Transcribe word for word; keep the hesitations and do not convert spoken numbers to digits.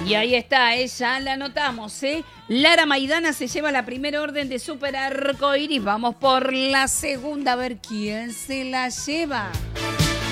Y ahí está, ella la anotamos, ¿eh? Lara Maidana se lleva la primera orden de Super Arcoiris. Vamos por la segunda, a ver quién se la lleva.